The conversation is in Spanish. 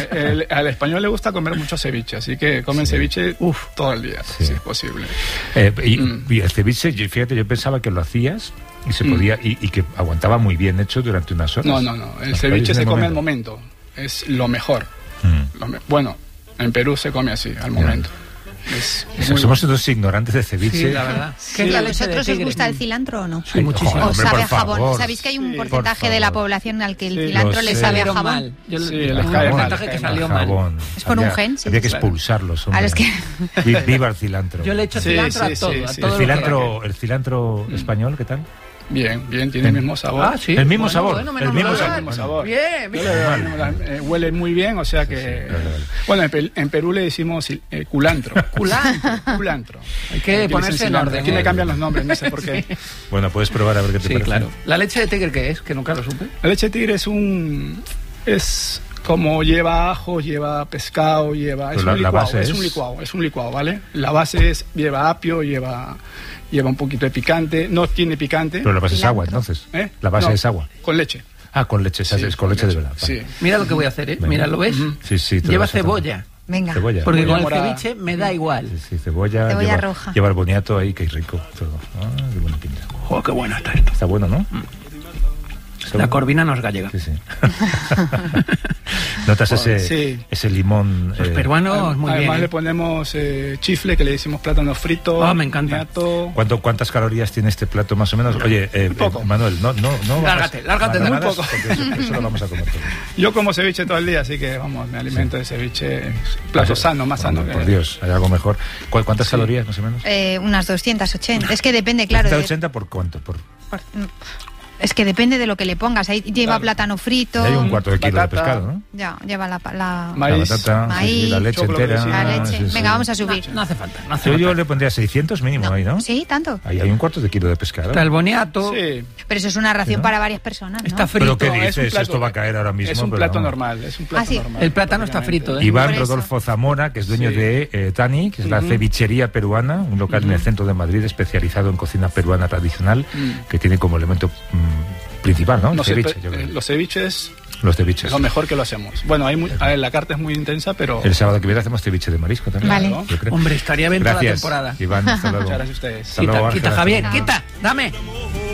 al español le gusta comer mucho ceviche, así que comen ceviche todo el día, si es posible. Y el ceviche, fíjate, yo pensaba que lo hacías y se podía y que aguantaba muy bien hecho durante unas horas. No. El ceviche se come al momento. Es lo mejor. Bueno, en Perú se come así, al momento. Somos todos ignorantes de ceviche. Sí, la verdad. ¿A vosotros os gusta el cilantro o no? Sí, muchísimo. ¿Os sabe a jabón? ¿Sabéis que hay un porcentaje de la población al que el cilantro le sabe a jabón? Mal. Les cae mal. Que salió mal. Es por un gen, sí. Había que expulsarlos. Viva el cilantro. Yo le echo cilantro a todo. ¿El cilantro español qué tal? Bien, tiene el mismo sabor. Ah, sí. El mismo sabor. Bueno, el mismo sabor. Bien. Huele muy bien, o sea que... Bueno, en Perú le decimos culantro. Culantro. Hay que ponerse en orden. Aquí me cambian los nombres, no sé por qué. Bueno, puedes probar a ver qué te parece. Claro. ¿La leche de tigre qué es? Que nunca lo supe. La leche de tigre es como lleva ajo, lleva pescado, lleva... Es un licuado, ¿vale? La base lleva apio, lleva un poquito de picante, no tiene picante. Pero la base es agua, entonces. La base es agua. Con leche. Ah, con leche, es con leche de verdad. Sí. Mira lo que voy a hacer, Mira, ¿lo ves? Sí. Lleva cebolla. Venga. Cebolla. Porque con el ceviche me da igual. Sí, cebolla roja. Lleva el boniato ahí, que es rico. Todo. Qué buena pinta. ¡Oh, qué bueno está esto! Está bueno, ¿no? La corvina no es gallega. Sí. ¿Notas ese limón? Los peruanos, muy bien. Además le ponemos chifle, que le decimos plátano frito. Me encanta. ¿Cuántas calorías tiene este plato más o menos? Oye, Manuel, no. Lárgate muy poco. Eso lo vamos a comer todos. Yo como ceviche todo el día, así que me alimento de ceviche. Plato sano, más sano. Por Dios, hay algo mejor. ¿Cuántas calorías más o menos? Unas 280. Es que depende, claro. ¿280 por cuánto? Es que depende de lo que le pongas. Ahí lleva plátano frito. Hay un cuarto de kilo de pescado, ¿no? Ya, lleva la maíz, la batata, maíz, la leche entera. La leche. Venga, vamos a subir. No hace falta. Yo le pondría 600 mínimo ahí, ¿no? Sí, tanto. Ahí hay un cuarto de kilo de pescado. Está el boniato. Sí. Pero eso es una ración para varias personas, ¿no? Está frito. ¿Pero qué dices? Esto va a caer ahora mismo. Es un plato normal. Normal. El plátano está frito, Iván Rodolfo Zamora, que es dueño de Tani, que es la cevichería peruana, un local en el centro de Madrid especializado en cocina peruana tradicional, que tiene como elemento principal, ¿no? Los ceviches. Los ceviches. Lo mejor que lo hacemos. Bueno, la carta es muy intensa, pero... El sábado que viene hacemos ceviche de marisco también. Vale. ¿no? Hombre, estaría bien toda la temporada. Iván, hasta luego. Muchas gracias a ustedes. Quita, Javier, quita, dame.